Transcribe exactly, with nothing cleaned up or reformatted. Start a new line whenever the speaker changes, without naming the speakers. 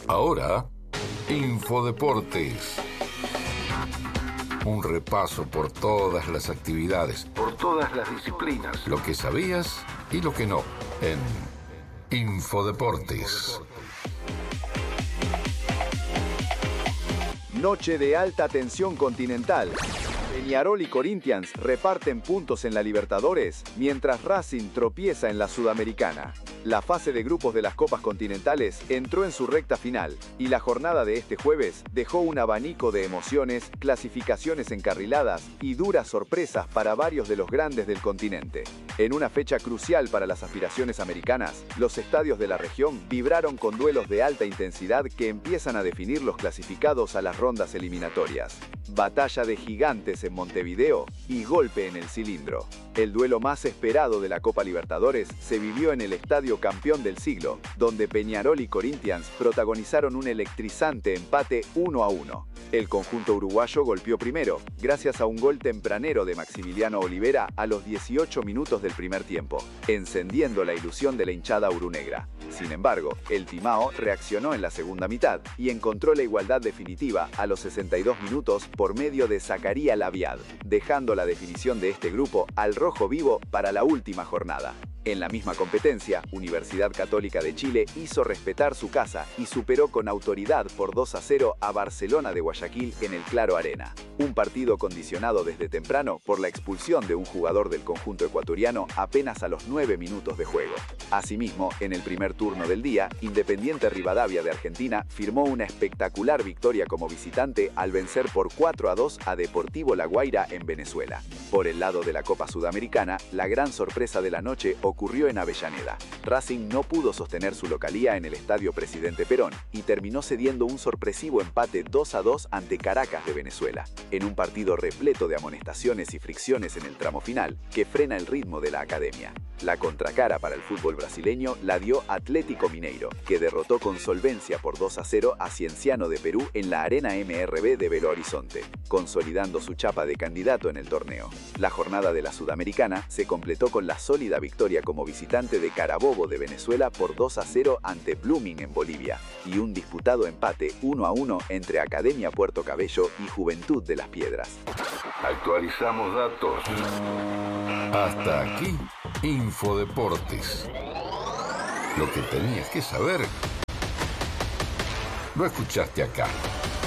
Ahora, Infodeportes. Un repaso por todas las actividades, por todas las disciplinas, lo que sabías y lo que no, en Infodeportes.
Noche de alta tensión continental. Peñarol y Corinthians reparten puntos en la Libertadores, mientras Racing tropieza en la Sudamericana. La fase de grupos de las Copas Continentales entró en su recta final, y la jornada de este jueves dejó un abanico de emociones, clasificaciones encarriladas y duras sorpresas para varios de los grandes del continente. En una fecha crucial para las aspiraciones americanas, los estadios de la región vibraron con duelos de alta intensidad que empiezan a definir los clasificados a las rondas eliminatorias. Batalla de gigantes en Montevideo y golpe en el cilindro. El duelo más esperado de la Copa Libertadores se vivió en el estadio campeón del siglo, donde Peñarol y Corinthians protagonizaron un electrizante empate uno a uno. El conjunto uruguayo golpeó primero, gracias a un gol tempranero de Maximiliano Olivera a los dieciocho minutos del primer tiempo, encendiendo la ilusión de la hinchada urunegra. Sin embargo, el Timao reaccionó en la segunda mitad y encontró la igualdad definitiva a los sesenta y dos minutos por medio de Zacaría Laviad, dejando la definición de este grupo al rojo vivo para la última jornada. En la misma competencia, Universidad Católica de Chile hizo respetar su casa y superó con autoridad por dos a cero a Barcelona de Guayaquil en el Claro Arena. Un partido condicionado desde temprano por la expulsión de un jugador del conjunto ecuatoriano apenas a los nueve minutos de juego. Asimismo, en el primer turno del día, Independiente Rivadavia de Argentina firmó una espectacular victoria como visitante al vencer por cuatro a dos a Deportivo La Guaira en Venezuela. Por el lado de la Copa Sudamericana, la gran sorpresa de la noche ocurrió en Avellaneda. Racing no pudo sostener su localía en el Estadio Presidente Perón y terminó cediendo un sorpresivo empate dos a dos ante Caracas de Venezuela, en un partido repleto de amonestaciones y fricciones en el tramo final que frena el ritmo de la academia. La contracara para el fútbol brasileño la dio Atlético Mineiro, que derrotó con solvencia por dos a cero a Cienciano de Perú en la Arena M R B de Belo Horizonte, consolidando su chapa de candidato en el torneo. La jornada de la Sudamericana se completó con la sólida victoria como visitante de Carabobo de Venezuela por dos a cero ante Blooming en Bolivia, y un disputado empate uno a uno entre Academia Puerto Cabello y Juventud de las Piedras.
Actualizamos datos. Hasta aquí, Infodeportes. Lo que tenías que saber, lo escuchaste acá.